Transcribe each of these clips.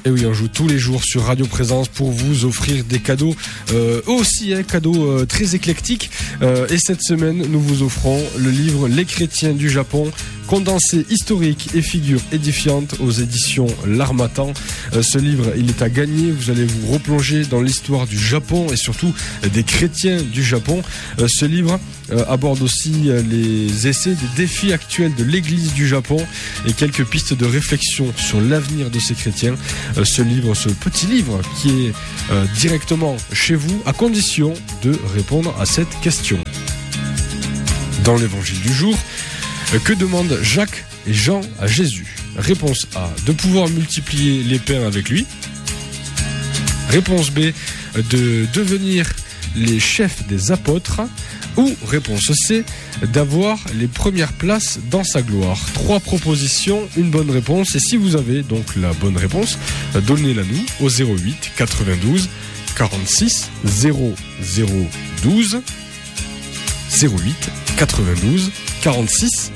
Et oui, on joue tous les jours sur Radio Présence pour vous offrir des cadeaux cadeaux très éclectiques. Et cette semaine, nous vous offrons le livre Les chrétiens du Japon, condensé historique et figures édifiantes aux éditions L'Harmattan. Ce livre, il est à gagner. Vous allez vous replonger dans l'histoire du Japon et surtout des chrétiens du Japon. Ce livre aborde aussi les essais des défis actuels de l'Église du Japon et quelques pistes de réflexion sur l'avenir de ces chrétiens. Ce petit livre qui est directement chez vous, à condition de répondre à cette question. Dans l'évangile du jour, que demandent Jacques et Jean à Jésus? Réponse A, de pouvoir multiplier les pains avec lui. Réponse B, de devenir les chefs des apôtres. Ou réponse C, d'avoir les premières places dans sa gloire. 3 propositions, une bonne réponse. Et si vous avez donc la bonne réponse, donnez-la nous au 08 92 46 0012. 08 92 46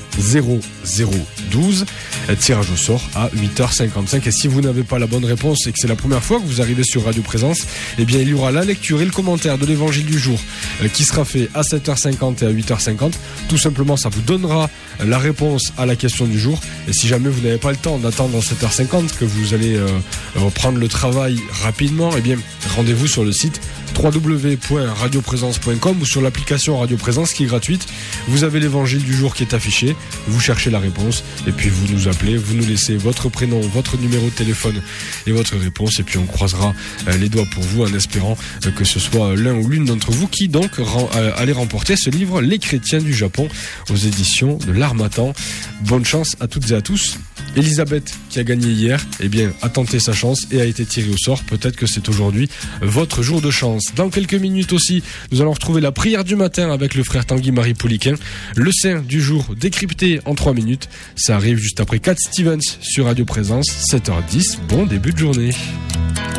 0012. Tirage au sort à 8h55. Et si vous n'avez pas la bonne réponse et que c'est la première fois que vous arrivez sur Radio Présence, eh bien il y aura la lecture et le commentaire de l'évangile du jour qui sera fait à 7h50 et à 8h50. Tout simplement, ça vous donnera la réponse à la question du jour. Et si jamais vous n'avez pas le temps d'attendre 7h50, que vous allez reprendre le travail rapidement, eh bien rendez-vous sur le site www.radioprésence.com ou sur l'application Radio Présence qui est gratuite. Vous avez l'évangile du jour qui est affiché, vous cherchez la réponse et puis vous nous appelez, vous nous laissez votre prénom, votre numéro de téléphone et votre réponse, et puis on croisera les doigts pour vous en espérant que ce soit l'un ou l'une d'entre vous qui donc allez remporter ce livre Les chrétiens du Japon aux éditions de L'Harmattan. Bonne chance à toutes et à tous. Elisabeth, qui a gagné hier, eh bien, a tenté sa chance et a été tirée au sort. Peut-être que c'est aujourd'hui votre jour de chance. Dans quelques minutes aussi, nous allons retrouver la prière du matin avec le frère Tanguy-Marie Pouliquin. Le saint du jour décrypté en 3 minutes. Ça arrive juste après Cat Stevens sur Radio Présence, 7h10. Bon début de journée.